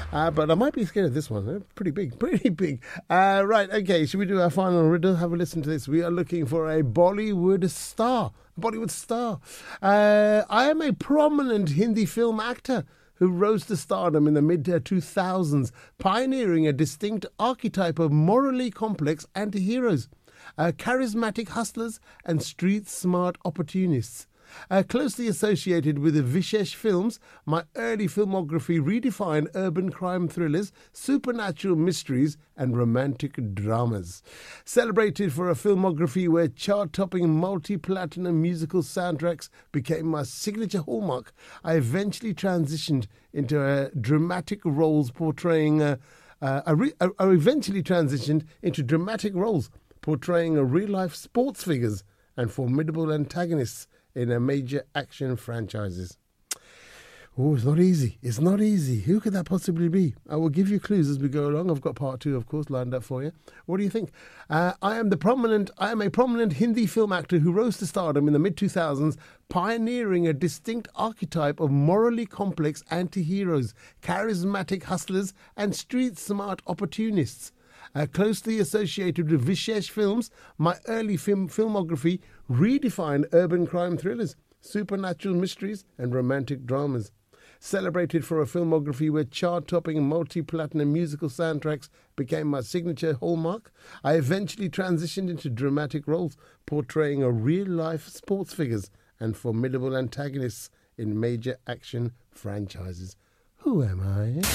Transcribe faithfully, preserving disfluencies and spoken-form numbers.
Uh, but I might be scared of this one. They're pretty big, pretty big. Uh, right, okay, should we do our final riddle? Have a listen to this. We are looking for a Bollywood star. Bollywood star. Uh, I am a prominent Hindi film actor who rose to stardom in the mid two thousands, pioneering a distinct archetype of morally complex anti-heroes, uh, charismatic hustlers and street-smart opportunists. Uh, closely associated with the Vishesh films, my early filmography redefined urban crime thrillers, supernatural mysteries and romantic dramas. Celebrated for a filmography where chart-topping multi-platinum musical soundtracks became my signature hallmark, I eventually transitioned into uh, dramatic roles portraying... Uh, uh, I, re- I eventually transitioned into dramatic roles portraying a real-life sports figures and formidable antagonists in a major action franchises. Oh, it's not easy. It's not easy. Who could that possibly be? I will give you clues as we go along. I've got part two, of course, lined up for you. What do you think? Uh, I am the prominent. I am a prominent Hindi film actor who rose to stardom in the mid two thousands, pioneering a distinct archetype of morally complex anti-heroes, charismatic hustlers, and street-smart opportunists. Uh, closely associated with Vishesh films, my early film filmography redefined urban crime thrillers, supernatural mysteries and romantic dramas. Celebrated for a filmography where chart-topping multi-platinum musical soundtracks became my signature hallmark, I eventually transitioned into dramatic roles portraying a real-life sports figures and formidable antagonists in major action franchises. Who am I?